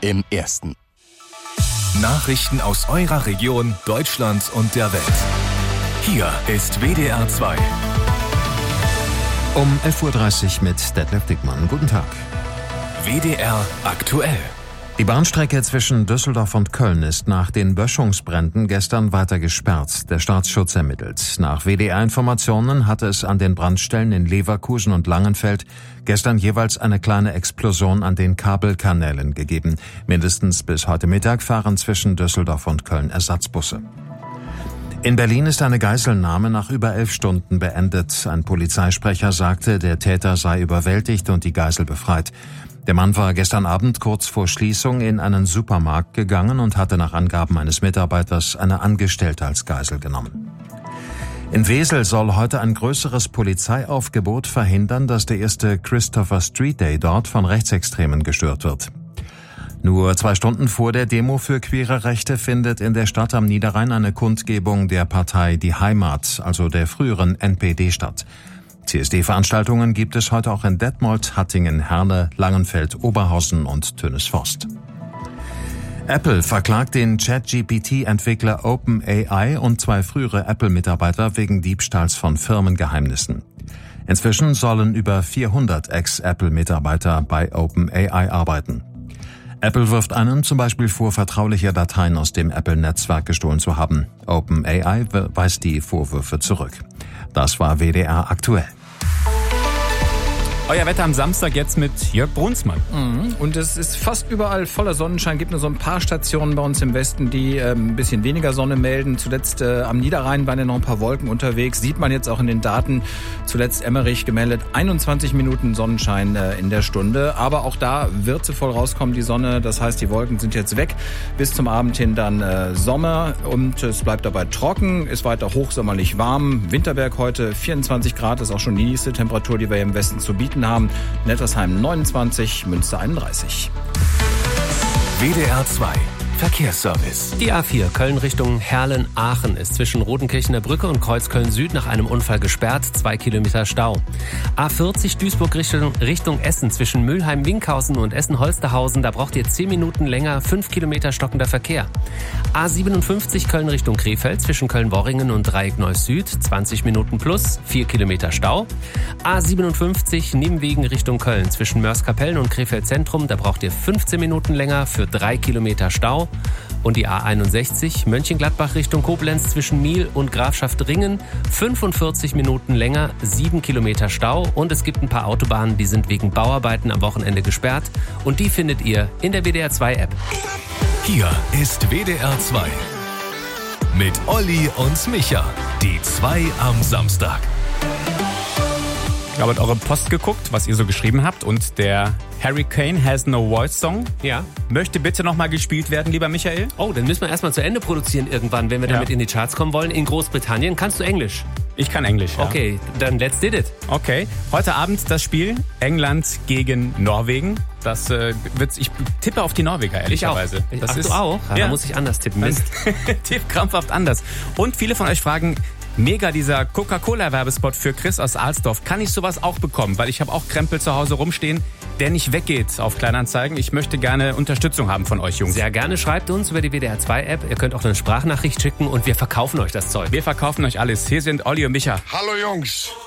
im Ersten. Nachrichten aus eurer Region, Deutschland und der Welt. Hier ist WDR 2. Um 11.30 Uhr mit Detlef Dickmann. Guten Tag. WDR aktuell. Die Bahnstrecke zwischen Düsseldorf und Köln ist nach den Böschungsbränden gestern weiter gesperrt. Der Staatsschutz ermittelt. Nach WDR-Informationen hatte es an den Brandstellen in Leverkusen und Langenfeld gestern jeweils eine kleine Explosion an den Kabelkanälen gegeben. Mindestens bis heute Mittag fahren zwischen Düsseldorf und Köln Ersatzbusse. In Berlin ist eine Geiselnahme nach über 11 Stunden beendet. Ein Polizeisprecher sagte, der Täter sei überwältigt und die Geisel befreit. Der Mann war gestern Abend kurz vor Schließung in einen Supermarkt gegangen und hatte nach Angaben eines Mitarbeiters eine Angestellte als Geisel genommen. In Wesel soll heute ein größeres Polizeiaufgebot verhindern, dass der erste Christopher Street Day dort von Rechtsextremen gestört wird. Nur 2 Stunden vor der Demo für queere Rechte findet in der Stadt am Niederrhein eine Kundgebung der Partei Die Heimat, also der früheren NPD, statt. CSD-Veranstaltungen gibt es heute auch in Detmold, Hattingen, Herne, Langenfeld, Oberhausen und Tönisforst. Apple verklagt den ChatGPT-Entwickler OpenAI und 2 frühere Apple-Mitarbeiter wegen Diebstahls von Firmengeheimnissen. Inzwischen sollen über 400 Ex-Apple-Mitarbeiter bei OpenAI arbeiten. Apple wirft einen zum Beispiel vor, vertrauliche Dateien aus dem Apple-Netzwerk gestohlen zu haben. OpenAI weist die Vorwürfe zurück. Das war WDR aktuell. Euer Wetter am Samstag jetzt mit Jörg Brunsmann. Und es ist fast überall voller Sonnenschein. Gibt nur so ein paar Stationen bei uns im Westen, die ein bisschen weniger Sonne melden. Zuletzt am Niederrhein waren ja noch ein paar Wolken unterwegs. Sieht man jetzt auch in den Daten. Zuletzt Emmerich gemeldet, 21 Minuten Sonnenschein in der Stunde. Aber auch da wird sie voll rauskommen, die Sonne. Das heißt, die Wolken sind jetzt weg. Bis zum Abend hin dann Sommer. Und es bleibt dabei trocken, ist weiter hochsommerlich warm. Winterberg heute 24 Grad, ist auch schon die nächste Temperatur, die wir hier im Westen zu bieten haben. Nettersheim 29, Münster 31. WDR 2 Verkehrsservice. Die A4 Köln Richtung Herlen-Aachen ist zwischen Rodenkirchener Brücke und Kreuz Köln-Süd nach einem Unfall gesperrt, 2 Kilometer Stau. A40 Duisburg Richtung Essen zwischen Mülheim-Winkhausen und Essen-Holsterhausen, da braucht ihr 10 Minuten länger, 5 Kilometer stockender Verkehr. A57 Köln Richtung Krefeld zwischen Köln-Worringen und Dreieck-Neuss Süd, 20 Minuten plus, 4 Kilometer Stau. A57 Nimwegen Richtung Köln zwischen Mörs-Kapellen und Krefeld Zentrum, da braucht ihr 15 Minuten länger für 3 Kilometer Stau. Und die A61 Mönchengladbach Richtung Koblenz zwischen Miel und Grafschaft Ringen, 45 Minuten länger, 7 Kilometer Stau. Und es gibt ein paar Autobahnen, die sind wegen Bauarbeiten am Wochenende gesperrt. Und die findet ihr in der WDR 2 App. Hier ist WDR 2 mit Olli und Micha, die 2 am Samstag. Ich habe eure Post geguckt, was ihr so geschrieben habt. Und der Hurricane Has No Voice Song möchte bitte nochmal gespielt werden, lieber Michael. Oh, dann müssen wir erstmal zu Ende produzieren irgendwann, wenn wir damit in die Charts kommen wollen. In Großbritannien kannst du Englisch? Ich kann Englisch, ja. Okay, dann let's did it. Okay, heute Abend das Spiel England gegen Norwegen. Ich tippe auf die Norweger, ehrlicherweise. Ich auch. Du auch? Ja. Da muss ich anders tippen. Mist. Tipp krampfhaft anders. Und viele von euch fragen, mega dieser Coca-Cola-Werbespot für Chris aus Alsdorf. Kann ich sowas auch bekommen? Weil ich habe auch Krempel zu Hause rumstehen, der nicht weggeht auf Kleinanzeigen. Ich möchte gerne Unterstützung haben von euch Jungs. Sehr gerne, schreibt uns über die WDR 2 App. Ihr könnt auch eine Sprachnachricht schicken und wir verkaufen euch das Zeug. Wir verkaufen euch alles. Hier sind Olli und Micha. Hallo Jungs.